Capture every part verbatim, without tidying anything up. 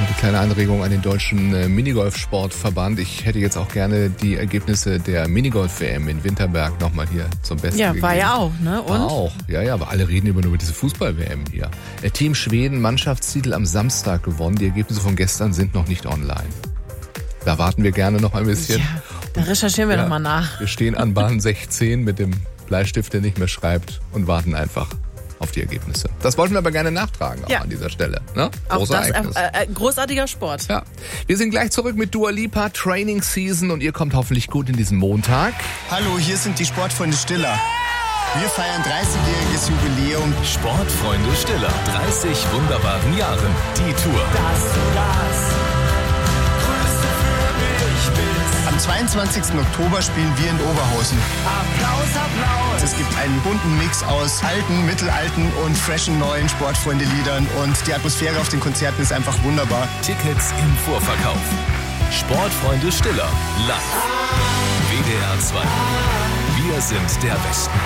eine kleine Anregung an den deutschen äh, Minigolfsportverband. Ich hätte jetzt auch gerne die Ergebnisse der Minigolf-W M in Winterberg nochmal hier zum Besten Ja, gegeben. war ja auch, ne? Und? War auch, ja, ja, aber alle reden immer nur über diese Fußball-W M hier. Der Team Schweden Mannschaftstitel am Samstag gewonnen. Die Ergebnisse von gestern sind noch nicht online. Da warten wir gerne noch ein bisschen. Ja, da recherchieren wir ja, nochmal nach. Wir stehen an Bahn sechzehn mit dem Bleistift, der nicht mehr schreibt, und warten einfach auf die Ergebnisse. Das wollten wir aber gerne nachtragen auch ja. an dieser Stelle. Ne? Auch das äh, äh, großartiger Sport. Ja. Wir sind gleich zurück mit Dua Lipa, Training Season, und ihr kommt hoffentlich gut in diesen Montag. Hallo, hier sind die Sportfreunde Stiller. Wir feiern dreißigjähriges Jubiläum. Sportfreunde Stiller, dreißig wunderbaren Jahren. Die Tour. Dass du das Größte für mich bist. Am zweiundzwanzigsten Oktober spielen wir in Oberhausen. Applaus, Applaus. Es gibt einen bunten Mix aus alten, mittelalten und freshen neuen Sportfreunde-Liedern. Und die Atmosphäre auf den Konzerten ist einfach wunderbar. Tickets im Vorverkauf. Sportfreunde Stiller, live. W D R zwei. Wir sind der Westen.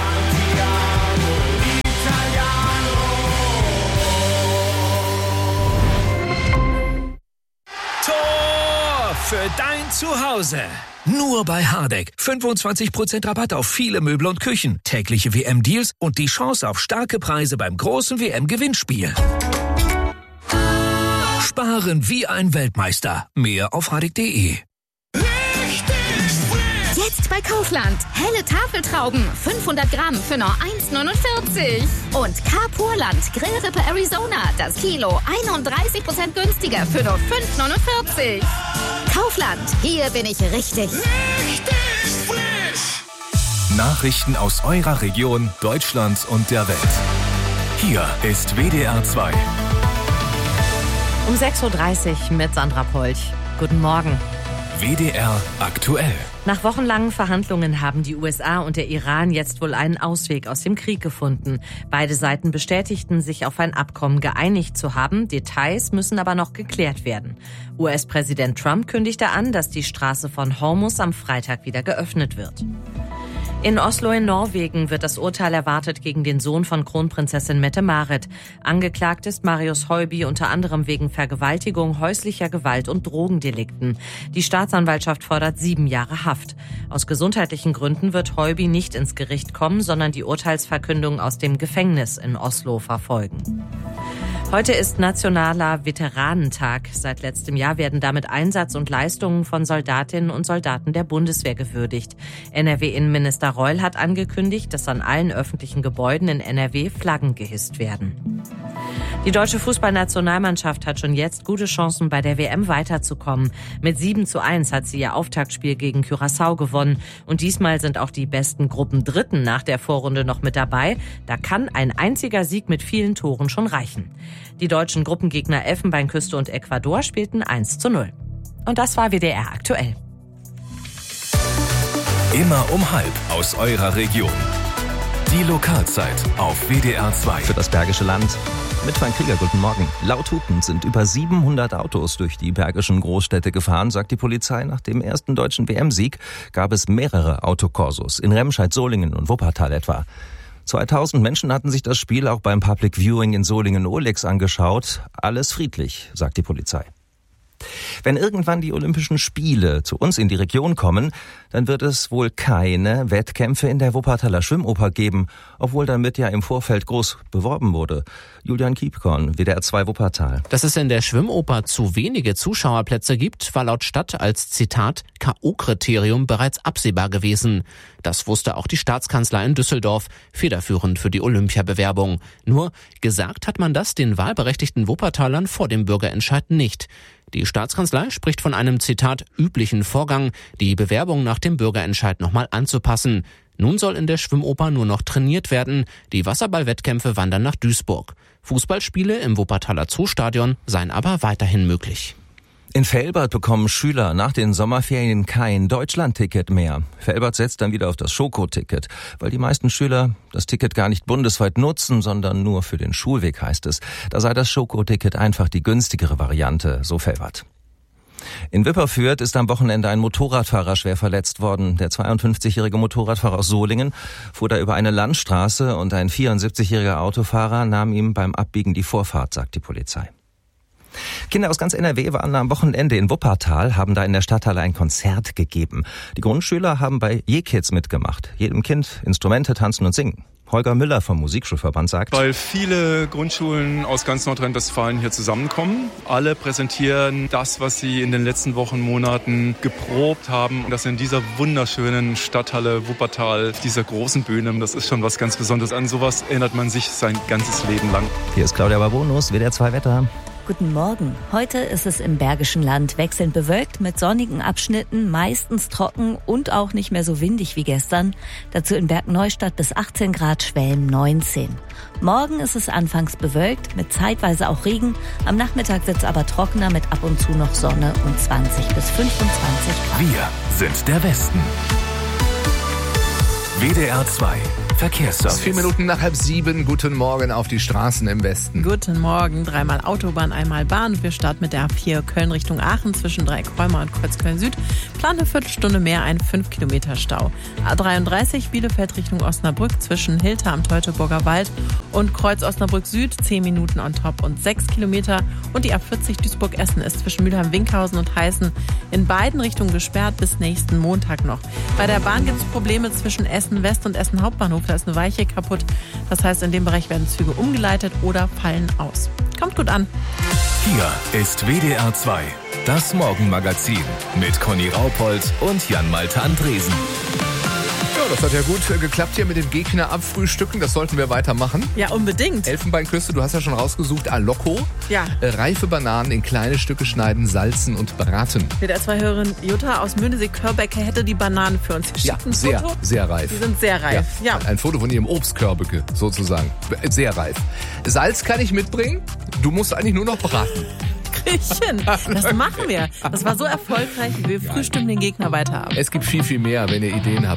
Tor für dein Zuhause. Nur bei Hardegg. fünfundzwanzig Prozent Rabatt auf viele Möbel und Küchen. Tägliche W M-Deals und die Chance auf starke Preise beim großen W M-Gewinnspiel. Sparen wie ein Weltmeister. Mehr auf hardegg punkt de. Jetzt bei Kaufland. Helle Tafeltrauben. fünfhundert Gramm für nur eins neunundvierzig. Und Carpurland Grillrippe Arizona. Das Kilo einunddreißig Prozent günstiger für nur fünf neunundvierzig. Kaufland. Hier bin ich richtig. Richtig frisch. Nachrichten aus eurer Region, Deutschland und der Welt. Hier ist W D R zwei. Um sechs Uhr dreißig mit Sandra Polch. Guten Morgen. W D R aktuell. Nach wochenlangen Verhandlungen haben die U S A und der Iran jetzt wohl einen Ausweg aus dem Krieg gefunden. Beide Seiten bestätigten, sich auf ein Abkommen geeinigt zu haben. Details müssen aber noch geklärt werden. U S-Präsident Trump kündigte an, dass die Straße von Hormuz am Freitag wieder geöffnet wird. In Oslo in Norwegen wird das Urteil erwartet gegen den Sohn von Kronprinzessin Mette-Marit. Angeklagt ist Marius Høiby unter anderem wegen Vergewaltigung, häuslicher Gewalt und Drogendelikten. Die Staatsanwaltschaft fordert sieben Jahre Haft. Aus gesundheitlichen Gründen wird Høiby nicht ins Gericht kommen, sondern die Urteilsverkündung aus dem Gefängnis in Oslo verfolgen. Heute ist Nationaler Veteranentag. Seit letztem Jahr werden damit Einsatz und Leistungen von Soldatinnen und Soldaten der Bundeswehr gewürdigt. N R W-Innenminister Reul hat angekündigt, dass an allen öffentlichen Gebäuden in N R W Flaggen gehisst werden. Die deutsche Fußballnationalmannschaft hat schon jetzt gute Chancen, bei der W M weiterzukommen. Mit sieben zu eins hat sie ihr Auftaktspiel gegen Curaçao gewonnen. Und diesmal sind auch die besten Gruppendritten nach der Vorrunde noch mit dabei. Da kann ein einziger Sieg mit vielen Toren schon reichen. Die deutschen Gruppengegner Elfenbeinküste und Ecuador spielten eins zu null. Und das war W D R aktuell. Immer um halb aus eurer Region. Die Lokalzeit auf W D R zwei. Für das Bergische Land. Mit Frank Krieger, guten Morgen. Laut Hupen sind über siebenhundert Autos durch die bergischen Großstädte gefahren, sagt die Polizei. Nach dem ersten deutschen W M-Sieg gab es mehrere Autokorsos in Remscheid, Solingen und Wuppertal etwa. zweitausend Menschen hatten sich das Spiel auch beim Public Viewing in Solingen-Ohlegs angeschaut. Alles friedlich, sagt die Polizei. Wenn irgendwann die Olympischen Spiele zu uns in die Region kommen, dann wird es wohl keine Wettkämpfe in der Wuppertaler Schwimmoper geben, obwohl damit ja im Vorfeld groß beworben wurde. Julian Kiepkorn, W D R zwei Wuppertal. Dass es in der Schwimmoper zu wenige Zuschauerplätze gibt, war laut Stadt als, Zitat, K O-Kriterium bereits absehbar gewesen. Das wusste auch die Staatskanzlei in Düsseldorf, federführend für die Olympiabewerbung. Nur gesagt hat man das den wahlberechtigten Wuppertalern vor dem Bürgerentscheid nicht. Die Staatskanzlei spricht von einem, Zitat, üblichen Vorgang, die Bewerbung nach dem Bürgerentscheid nochmal anzupassen. Nun soll in der Schwimmoper nur noch trainiert werden. Die Wasserballwettkämpfe wandern nach Duisburg. Fußballspiele im Wuppertaler Zoostadion seien aber weiterhin möglich. In Velbert bekommen Schüler nach den Sommerferien kein Deutschlandticket mehr. Velbert setzt dann wieder auf das Schokoticket, weil die meisten Schüler das Ticket gar nicht bundesweit nutzen, sondern nur für den Schulweg, heißt es. Da sei das Schokoticket einfach die günstigere Variante, so Velbert. In Wipperfürth ist am Wochenende ein Motorradfahrer schwer verletzt worden. Der zweiundfünfzigjährige Motorradfahrer aus Solingen fuhr da über eine Landstraße und ein vierundsiebzigjähriger Autofahrer nahm ihm beim Abbiegen die Vorfahrt, sagt die Polizei. Kinder aus ganz N R W waren am Wochenende in Wuppertal, haben da in der Stadthalle ein Konzert gegeben. Die Grundschüler haben bei J-Kids mitgemacht. Jedem Kind Instrumente, tanzen und singen. Holger Müller vom Musikschulverband sagt: Weil viele Grundschulen aus ganz Nordrhein-Westfalen hier zusammenkommen. Alle präsentieren das, was sie in den letzten Wochen, Monaten geprobt haben. Und das in dieser wunderschönen Stadthalle Wuppertal, dieser großen Bühne. Das ist schon was ganz Besonderes. An sowas erinnert man sich sein ganzes Leben lang. Hier ist Claudia Babonus, W D R zwei Wetter. Guten Morgen. Heute ist es im Bergischen Land wechselnd bewölkt mit sonnigen Abschnitten, meistens trocken und auch nicht mehr so windig wie gestern. Dazu in Bergneustadt bis achtzehn Grad, Schwelm neunzehn. Morgen ist es anfangs bewölkt mit zeitweise auch Regen. Am Nachmittag wird es aber trockener mit ab und zu noch Sonne und zwanzig bis fünfundzwanzig Grad. Wir sind der Westen. W D R zwei Verkehrsservice. Vier Minuten nach halb sieben. Guten Morgen auf die Straßen im Westen. Guten Morgen. Dreimal Autobahn, einmal Bahn. Wir starten mit der A vier Köln Richtung Aachen zwischen Dreieckholmer und Kreuzköln-Süd. Plan eine Viertelstunde mehr, ein fünf Kilometer Stau. A dreiunddreißig Bielefeld Richtung Osnabrück zwischen Hilter am Teutoburger Wald und Kreuz Osnabrück Süd. zehn Minuten on top und sechs Kilometer. Und die A vierzig Duisburg-Essen ist zwischen Mülheim-Winkhausen und Heißen in beiden Richtungen gesperrt bis nächsten Montag noch. Bei der Bahn gibt es Probleme zwischen Essen West und Essen Hauptbahnhof. Da ist eine Weiche kaputt. Das heißt, in dem Bereich werden Züge umgeleitet oder fallen aus. Kommt gut an. Hier ist W D R zwei, das Morgenmagazin mit Conny Raupold und Jan-Malte Andresen. Ja, das hat ja gut geklappt hier mit dem Gegner abfrühstücken. Das sollten wir weitermachen. Ja, unbedingt. Elfenbeinküste, du hast ja schon rausgesucht, Alocco. Ja. Äh, reife Bananen in kleine Stücke schneiden, salzen und braten. W D R zwei-Hörerin Jutta aus Mündesee-Körbecke hätte die Bananen für uns. Ja, sehr, Foto. sehr reif. Die sind sehr reif, ja. ja. Ein Foto von ihrem Obstkörbe sozusagen. Sehr reif. Salz kann ich mitbringen. Du musst eigentlich nur noch braten. Griechen. Das machen wir. Das war so erfolgreich, wie wir frühstücken den Gegner weiterhaben. Es gibt viel, viel mehr, wenn ihr Ideen habt.